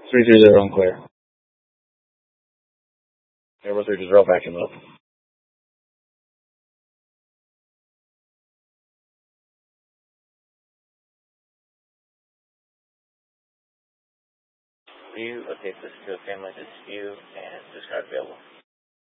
330 unclear. Airborne 330 back him up. View, update this to a family dispute, and discard available.